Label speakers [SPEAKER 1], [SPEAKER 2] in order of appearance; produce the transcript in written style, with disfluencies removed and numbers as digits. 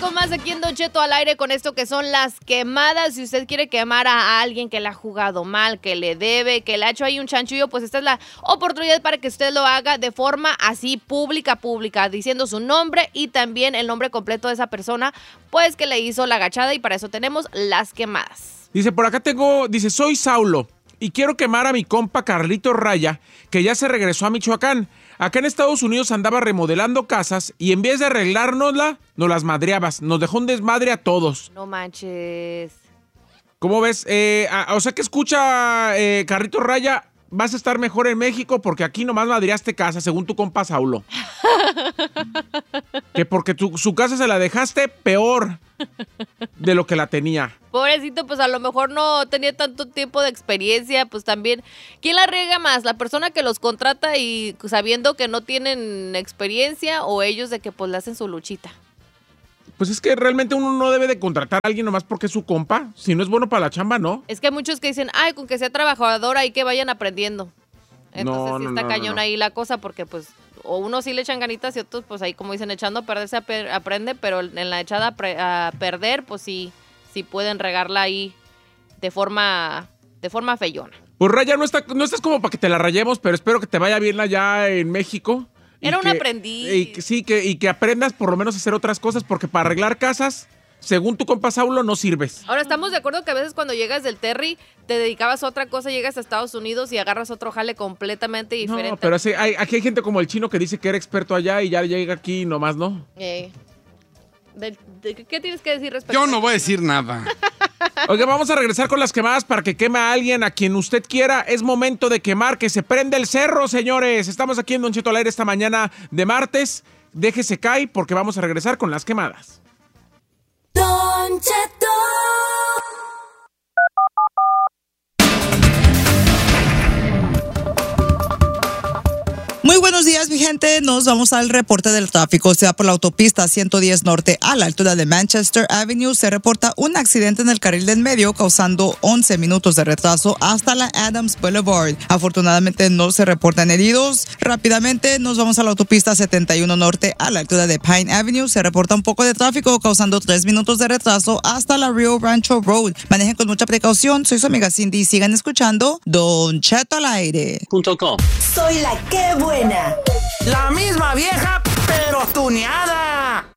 [SPEAKER 1] con más aquí en Don Cheto al aire con esto que son las quemadas. Si usted quiere quemar a alguien que le ha jugado mal, que le debe, que le ha hecho ahí un chanchullo, pues esta es la oportunidad para que usted lo haga de forma así pública, diciendo su nombre y también el nombre completo de esa persona, pues que le hizo la agachada, y para eso tenemos las quemadas.
[SPEAKER 2] Dice, por acá dice, soy Saulo y quiero quemar a mi compa Carlito Raya, que ya se regresó a Michoacán. Acá en Estados Unidos andaba remodelando casas y en vez de arreglárnosla, nos las madreabas. Nos dejó un desmadre a todos.
[SPEAKER 1] No manches.
[SPEAKER 2] ¿Cómo ves? O sea que escucha, Carlito Raya, vas a estar mejor en México porque aquí nomás madreaste casa, según tu compa Saulo. Que porque su casa se la dejaste peor de lo que la tenía.
[SPEAKER 1] Pobrecito, pues a lo mejor no tenía tanto tiempo de experiencia, pues también, ¿quién la riega más? ¿La persona que los contrata y sabiendo que no tienen experiencia, o ellos de que pues le hacen su luchita?
[SPEAKER 2] Pues es que realmente uno no debe de contratar a alguien nomás porque es su compa. Si no es bueno para la chamba, ¿no?
[SPEAKER 1] Es que hay muchos que dicen, ay, con que sea trabajadora y que vayan aprendiendo. Entonces sí está cañón ahí la cosa, porque pues o unos sí le echan ganitas y otros pues ahí, como dicen, echando a perder se aprende, pero en la echada a perder pues sí pueden regarla ahí de forma feyona.
[SPEAKER 2] Pues Raya, no estás como para que te la rayemos, pero espero que te vaya bien allá en México.
[SPEAKER 1] Era un aprendiz.
[SPEAKER 2] Y que aprendas por lo menos a hacer otras cosas, porque para arreglar casas, según tu compa Saulo, no sirves.
[SPEAKER 1] Ahora, estamos de acuerdo que a veces cuando llegas del Terry, te dedicabas a otra cosa, llegas a Estados Unidos y agarras otro jale completamente diferente.
[SPEAKER 2] No, pero aquí hay gente como el chino que dice que era experto allá y ya llega aquí nomás, ¿no?
[SPEAKER 1] ¿Qué tienes que decir respecto?
[SPEAKER 3] Yo no voy a decir nada.
[SPEAKER 2] Oiga, vamos a regresar con las quemadas para que queme a alguien, a quien usted quiera. Es momento de quemar, que se prende el cerro, señores. Estamos aquí en Don Cheto al aire esta mañana de martes. Déjese caer porque vamos a regresar con las quemadas.
[SPEAKER 4] Don Cheto.
[SPEAKER 5] Muy buenos días, mi gente. Nos vamos al reporte del tráfico. O sea, por la autopista 110 Norte a la altura de Manchester Avenue se reporta un accidente en el carril del medio causando 11 minutos de retraso hasta la Adams Boulevard. Afortunadamente no se reportan heridos. Rápidamente nos vamos a la autopista 71 Norte a la altura de Pine Avenue. Se reporta un poco de tráfico causando 3 minutos de retraso hasta la Rio Rancho Road. Manejen con mucha precaución. Soy su amiga Cindy y sigan escuchando Don Cheto al aire.
[SPEAKER 4] Soy la que buena.
[SPEAKER 6] La misma vieja, pero tuneada.